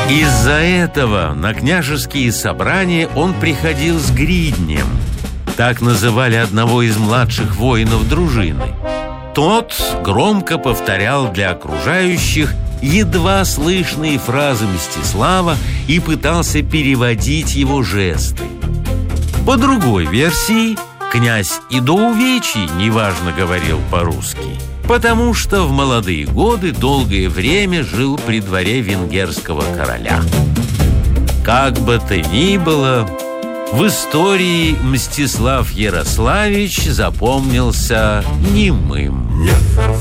Из-за этого на княжеские собрания он приходил с гриднем. Так называли одного из младших воинов дружины. Тот громко повторял для окружающих едва слышные фразы Мстислава и пытался переводить его жесты. По другой версии, князь и до увечий неважно говорил по-русски, потому что в молодые годы долгое время жил при дворе венгерского короля. Как бы то ни было, в истории Мстислав Ярославич запомнился немым.